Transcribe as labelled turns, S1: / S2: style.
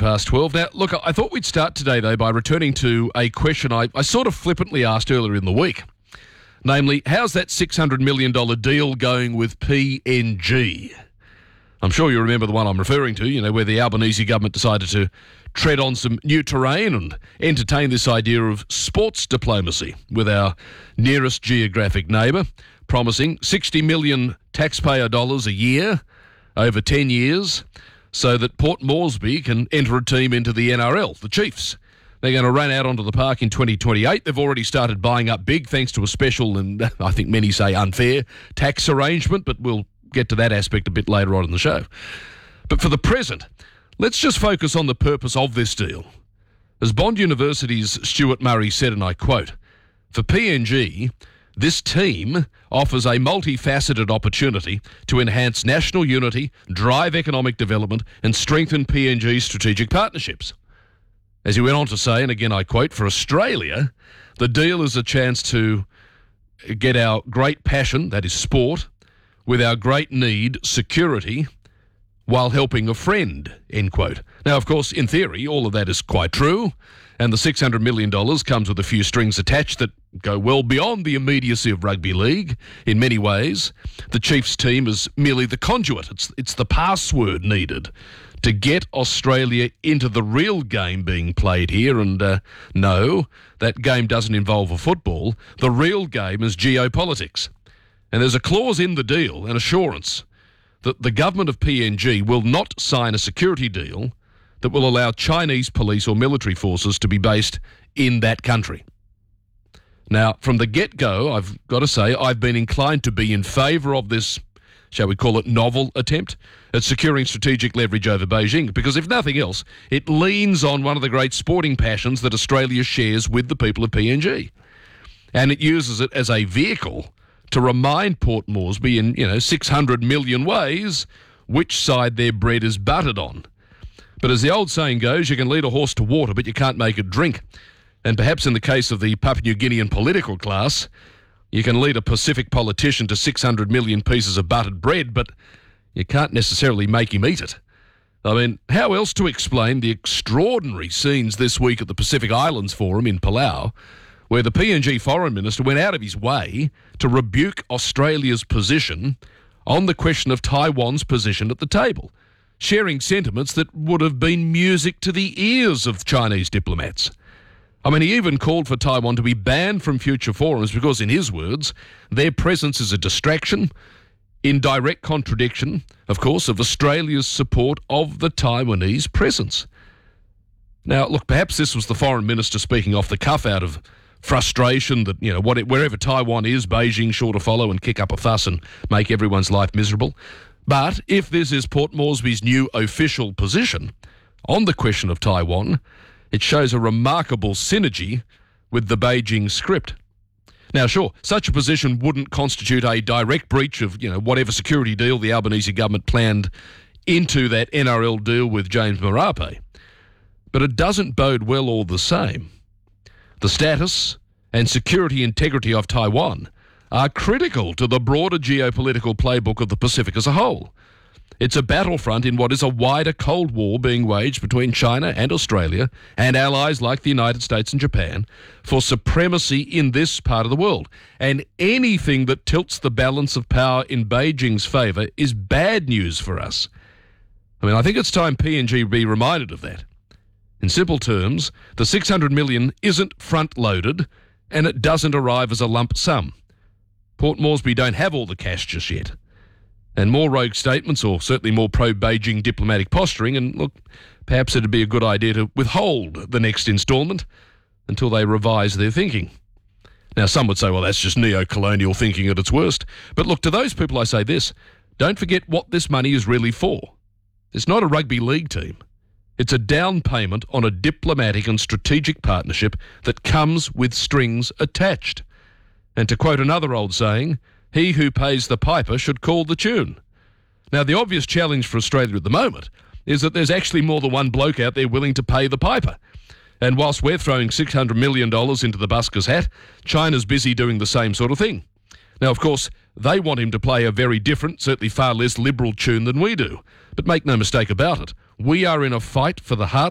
S1: past 12. Now, look, I thought we'd start today, though, by returning to a question I sort of flippantly asked earlier in the week. Namely, how's that $600 million deal going with PNG? I'm sure you remember the one I'm referring to, where the Albanese government decided to tread on some new terrain and entertain this idea of sports diplomacy with our nearest geographic neighbour, promising $60 million taxpayer dollars a year over 10 years so that Port Moresby can enter a team into the NRL, the Chiefs. They're going to run out onto the park in 2028. They've already started buying up big thanks to a special and, I think many say unfair, tax arrangement, but we'll get to that aspect a bit later on in the show. But for the present, let's just focus on the purpose of this deal. As Bond University's Stuart Murray said, and I quote, "For PNG, this team offers a multifaceted opportunity to enhance national unity, drive economic development and strengthen PNG's strategic partnerships." As he went on to say, and again I quote, "For Australia, the deal is a chance to get our great passion, that is sport, with our great need, security, while helping a friend," end quote. Now, of course, in theory, all of that is quite true, and the $600 million comes with a few strings attached that go well beyond the immediacy of rugby league. In many ways, the Chiefs team is merely the conduit. It's the password needed to get Australia into the real game being played here. And no, that game doesn't involve a football. The real game is geopolitics. And there's a clause in the deal, an assurance, that the government of PNG will not sign a security deal that will allow Chinese police or military forces to be based in that country. Now, from the get-go, I've got to say, I've been inclined to be in favour of this, shall we call it, novel attempt at securing strategic leverage over Beijing, because if nothing else, it leans on one of the great sporting passions that Australia shares with the people of PNG. And it uses it as a vehicle to remind Port Moresby in, 600 million ways which side their bread is buttered on. But as the old saying goes, you can lead a horse to water, but you can't make it drink. And perhaps in the case of the Papua New Guinean political class, you can lead a Pacific politician to 600 million pieces of buttered bread, but you can't necessarily make him eat it. I mean, how else to explain the extraordinary scenes this week at the Pacific Islands Forum in Palau, where the PNG Foreign Minister went out of his way to rebuke Australia's position on the question of Taiwan's position at the table, sharing sentiments that would have been music to the ears of Chinese diplomats. I mean, he even called for Taiwan to be banned from future forums because, in his words, their presence is a distraction, in direct contradiction, of course, of Australia's support of the Taiwanese presence. Now, look, perhaps this was the Foreign Minister speaking off the cuff out of frustration that, wherever Taiwan is, Beijing sure to follow and kick up a fuss and make everyone's life miserable. But if this is Port Moresby's new official position on the question of Taiwan, it shows a remarkable synergy with the Beijing script. Now, sure, such a position wouldn't constitute a direct breach of, whatever security deal the Albanese government planned into that NRL deal with James Marape. But it doesn't bode well all the same. The status and security integrity of Taiwan are critical to the broader geopolitical playbook of the Pacific as a whole. It's a battlefront in what is a wider Cold War being waged between China and Australia and allies like the United States and Japan for supremacy in this part of the world. And anything that tilts the balance of power in Beijing's favour is bad news for us. I think it's time PNG be reminded of that. In simple terms, the $600 million isn't front-loaded and it doesn't arrive as a lump sum. Port Moresby don't have all the cash just yet. And more rogue statements, or certainly more pro-Beijing diplomatic posturing, and look, perhaps it'd be a good idea to withhold the next instalment until they revise their thinking. Now, some would say, well, that's just neo-colonial thinking at its worst. But look, to those people I say this, don't forget what this money is really for. It's not a rugby league team. It's a down payment on a diplomatic and strategic partnership that comes with strings attached. And to quote another old saying, he who pays the piper should call the tune. Now, the obvious challenge for Australia at the moment is that there's actually more than one bloke out there willing to pay the piper. And whilst we're throwing $600 million into the busker's hat, China's busy doing the same sort of thing. Now, of course, they want him to play a very different, certainly far less liberal tune than we do. But make no mistake about it, we are in a fight for the heart